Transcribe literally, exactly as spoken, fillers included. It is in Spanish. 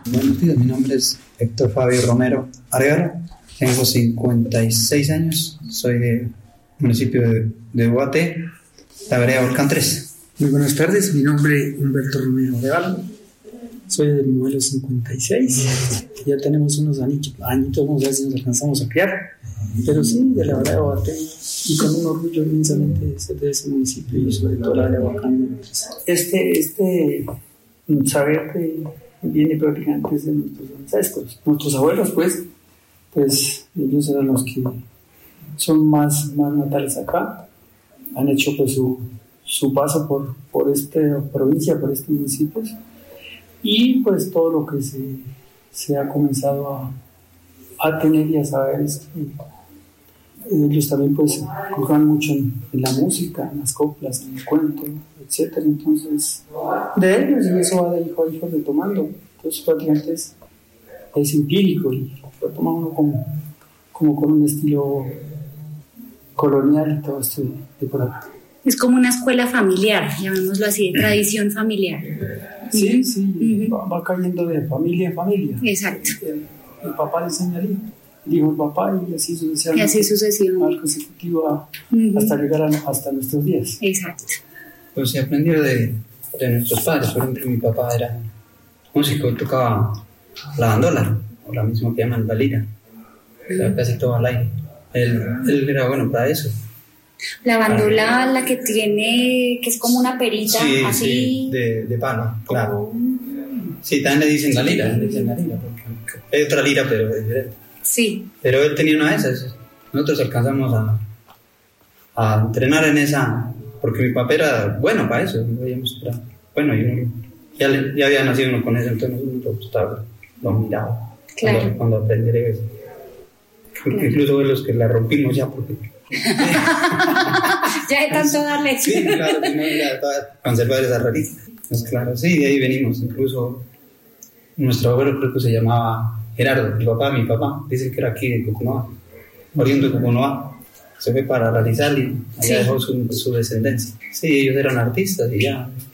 Buenos días, mi nombre es Héctor Fabio Romero Arreola, tengo cincuenta y seis años, soy del municipio de, de Ubaté, la vereda Volcán tres. Muy buenas tardes, mi nombre es Humberto Romero Arreola, soy del modelo cincuenta y seis, ya tenemos unos añitos, añitos, vamos a ver si nos alcanzamos a criar, pero sí, de la vereda de Ubaté, y con un orgullo inmensamente ser de ese municipio y sobre todo la vereda Volcán. Este, este saber de, viene prácticamente desde nuestros ancestros, nuestros abuelos, pues, pues ellos eran los que son más, más natales acá, han hecho pues su, su paso por, por esta provincia, por estos municipios, y pues todo lo que se, se ha comenzado a, a tener y a saber es que ellos también pues juegan mucho en, en la música, en las coplas, en el cuento, etcétera. Entonces, de ellos, y eso va de hijo a hijo retomando. Entonces, prácticamente es, es empírico y lo toma uno como, como con un estilo colonial y todo esto de, de por acá. Es como una escuela familiar, llamémoslo así, de tradición familiar. Sí, sí, uh-huh. va, va cayendo de familia en familia. Exacto. El, el papá le enseña al hijo, el hijo al papá y así sucesivamente. Y así sucesivamente. Al consecutivo uh-huh. hasta llegar a, hasta nuestros días. Exacto. Pues se aprendió de, de nuestros padres. Por ejemplo, mi papá era músico, tocaba la bandola, o la misma que llaman la lira, o sea, casi todo al aire. Él, él era bueno para eso. La bandola, la que tiene, que es como una perita, sí, así. Sí, de, de palo, claro. Oh. Sí, también le dicen la lira, le dicen la lira, porque hay otra lira, pero es diferente. Sí. Pero él tenía una de esas. Nosotros alcanzamos a, a entrenar en esa, porque mi papá era bueno para eso. Bueno, yo, ya, ya había nacido uno con eso, entonces uno lo gustaba, lo miraba. Claro. Cuando, cuando aprenderé eso. Claro. Incluso de los que la rompimos ya, porque. Ya de tanto darle. Sí, claro, que no era conservar esa raíz. Pues claro, sí, de ahí venimos. Incluso nuestro abuelo creo que se llamaba Gerardo, el papá de mi papá, dicen que era aquí de Coconoa, oriundo de Coconoa. Se fue para realizar y allá sí. Dejó su, su descendencia. Sí, ellos eran artistas y ya